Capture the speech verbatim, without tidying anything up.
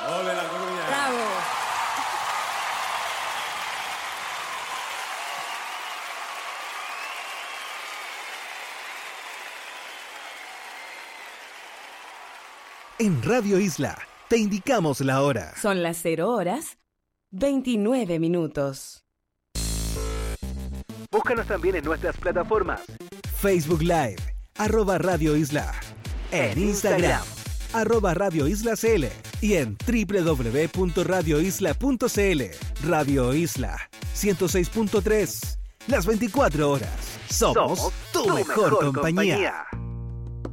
Ole, La Coruña. Bravo. En Radio Isla te indicamos la hora. Son las cero horas, veintinueve minutos. Búscanos también en nuestras plataformas. Facebook Live, arroba Radio Isla. En Instagram, arroba Radio Isla C L. Y en doble u doble u doble u punto radio isla punto c l. Radio Isla, ciento seis punto tres. Las veinticuatro horas. Somos, Somos tu, tu mejor, mejor compañía. compañía.